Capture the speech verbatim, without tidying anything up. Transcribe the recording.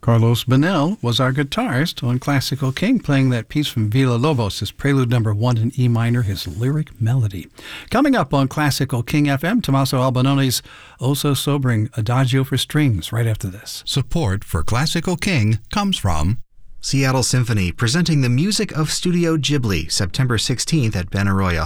Carlos Benel was our guitarist on Classical King, playing that piece from Villa-Lobos, his prelude number one in E minor, his lyric melody. Coming up on Classical King F M, Tommaso Albanone's oh so sobering Adagio for strings right after this. Support for Classical King comes from Seattle Symphony, presenting the music of Studio Ghibli, September sixteenth at Benaroya